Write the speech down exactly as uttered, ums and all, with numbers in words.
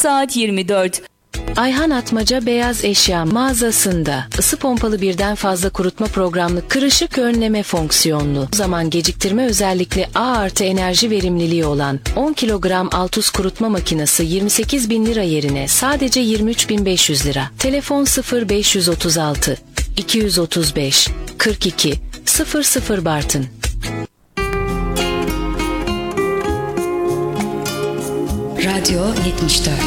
saat yirmi dört. Ayhan Atmaca Beyaz Eşya mağazasında ısı pompalı birden fazla kurutma programlı kırışık önleme fonksiyonlu zaman geciktirme özellikle A artı enerji verimliliği olan on kilogram Altus kurutma makinesi yirmi sekiz bin lira yerine sadece yirmi üç bin beş yüz lira. Telefon sıfır beş otuz altı iki otuz beş kırk iki sıfır sıfır Bartın. Radyo yetmiş dört.